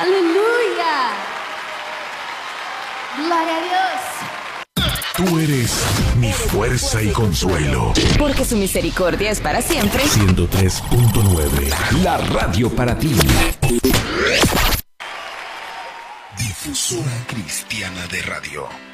Aleluya. Gloria a Dios. Tú eres mi fuerza y consuelo. Porque su misericordia es para siempre. 103.9. La radio para ti. Difusora cristiana de radio.